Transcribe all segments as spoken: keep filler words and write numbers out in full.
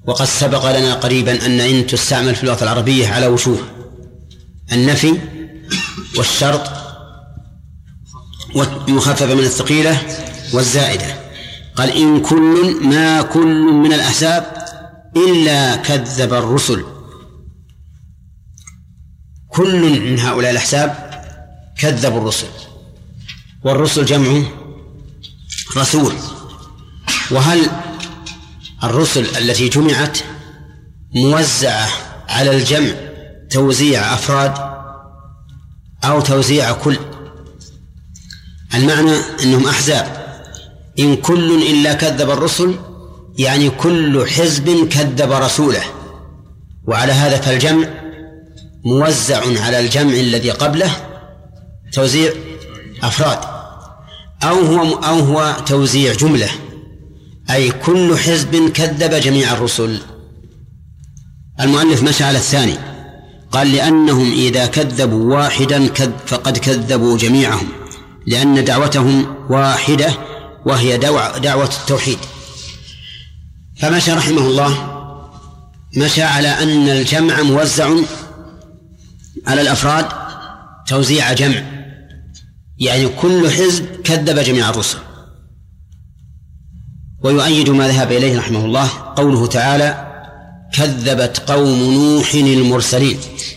وقد سبق لنا قريبا أن إن تستعمل في اللغة العربية على وجوه: النفي والشرط والمخففة من الثقيلة والزائدة. قال: إن كل ما كل من الأحزاب إلا كذب الرسل. كل من هؤلاء الأحزاب كذبوا الرسل، والرسل جمع رسول. وهل الرسل التي جمعت موزعة على الجمع توزيع أفراد أو توزيع كل؟ المعنى أنهم أحزاب. إن كل إلا كذب الرسل يعني كل حزب كذب رسوله، وعلى هذا فالجمع موزع على الجمع الذي قبله توزيع أفراد، أو هو, أو هو توزيع جملة، أي كل حزب كذب جميع الرسل. المؤلف مشى على الثاني، قال: لأنهم إذا كذبوا واحدا فقد كذبوا جميعهم، لأن دعوتهم واحدة وهي دعوة التوحيد. فمشى رحمه الله مشى على أن الجمع موزع على الأفراد توزيع جمع، يعني كل حزب كذب جميع الرسل. ويؤيد ما ذهب إليه رحمه الله قوله تعالى: كذبت قوم نوح المرسلين،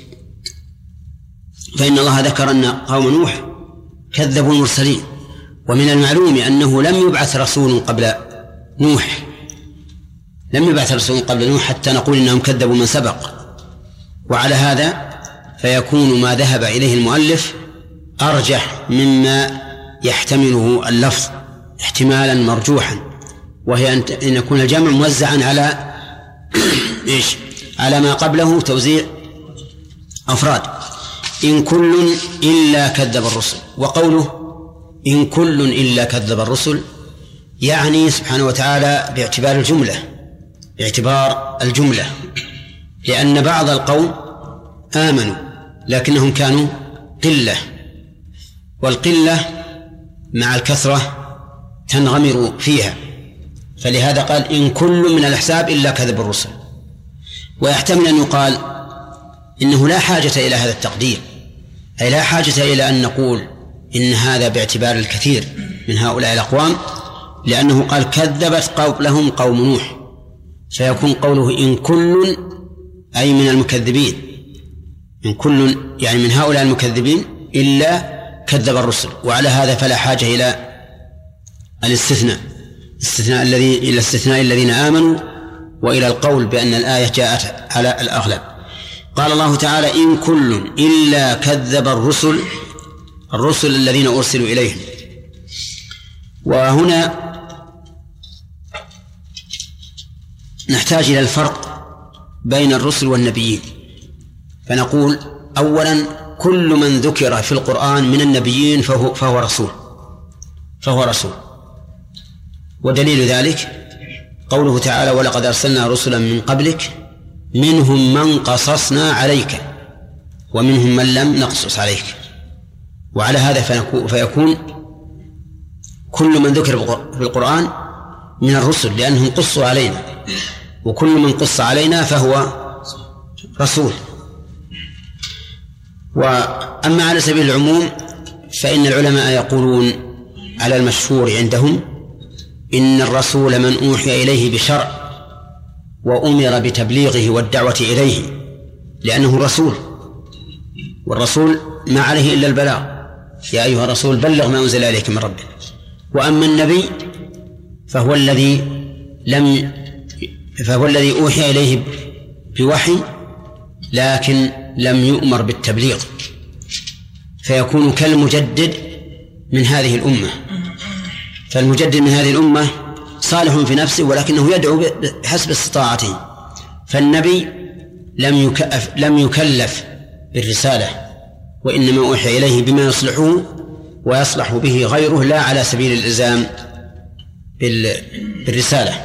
فإن الله ذكر أن قوم نوح كذبوا المرسلين، ومن المعلوم أنه لم يبعث رسول قبل نوح، لم يبعث رسول قبل نوح حتى نقول إنهم كذبوا من سبق. وعلى هذا فيكون ما ذهب إليه المؤلف أرجح مما يحتمله اللفظ احتمالا مرجوحا، وهي أن يكون الجمع موزعا على إيش؟ على ما قبله توزيع أفراد. إن كل إلا كذب الرسل. وقوله إن كل إلا كذب الرسل يعني سبحانه وتعالى باعتبار الجملة، باعتبار الجملة، لأن بعض القوم آمنوا لكنهم كانوا قلة، والقلة مع الكثرة تنغمر فيها، فلهذا قال: إن كل من الأحزاب إلا كذب الرسل. ويحتمل أن يقال إنه لا حاجة إلى هذا التقدير، أي لا حاجة إلى أن نقول إن هذا باعتبار الكثير من هؤلاء الأقوام، لأنه قال: كذبت قبلهم قوم نوح، فيكون قوله إن كل أي من المكذبين، إن كل يعني من هؤلاء المكذبين إلا كذب الرسل. وعلى هذا فلا حاجة إلى الاستثناء، استثناء الذي إلى استثناء الذين آمنوا، وإلى القول بأن الآية جاءت على الأغلب. قال الله تعالى: إن كل إلا كذب الرسل، الرسل الذين أرسلوا إليهم. وهنا نحتاج إلى الفرق بين الرسل والنبيين، فنقول: أولا كل من ذكر في القرآن من النبيين فهو, فهو رسول فهو رسول ودليل ذلك قوله تعالى: ولقد أرسلنا رسلا من قبلك منهم من قصصنا عليك ومنهم من لم نقصص عليك. وعلى هذا فيكون كل من ذكر في القرآن من الرسل لأنهم قصوا علينا، وكل من قص علينا فهو رسول. وأما على سبيل العموم فإن العلماء يقولون على المشهور عندهم إن الرسول من أوحي إليه بشرع وأمر بتبليغه والدعوة إليه، لأنه رسول، والرسول ما عليه إلا البلاغ: يا أيها الرسول بلغ ما أنزل إليك من ربك. وأما النبي فهو الذي لم فهو الذي أوحي إليه بوحي لكن لم يؤمر بالتبليغ، فيكون كالمجدد من هذه الأمة. فالمجدد من هذه الأمة صالح في نفسه ولكنه يدعو بحسب استطاعته، فالنبي لم يكلف لم يكلف بالرسالة، وإنما أوحي إليه بما يصلحه ويصلح به غيره، لا على سبيل الإلزام بالرسالة.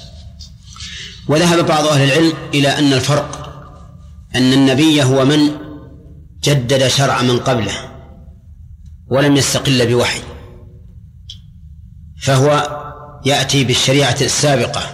وذهب بعض أهل العلم إلى أن الفرق أن النبي هو من جدد شرع من قبله ولم يستقل بوحي، فهو يأتي بالشريعة السابقة